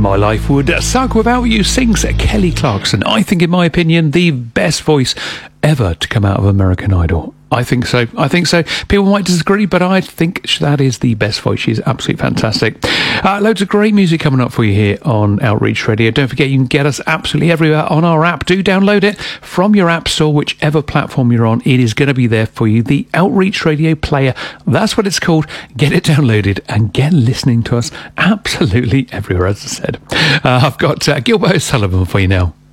My Life Would Suck Without You sings Kelly Clarkson. I think, in my opinion, the best voice ever to come out of American Idol. I think so. People might disagree, but I think that is the best voice. She's absolutely fantastic. Loads of great music coming up for you here on Outreach Radio. Don't forget, you can get us absolutely everywhere on our app. Do download it from your app store, whichever platform you're on. It is going to be there for you. The Outreach Radio Player. That's what it's called. Get it downloaded and get listening to us absolutely everywhere, as I said. I've got Gilbert O'Sullivan for you now.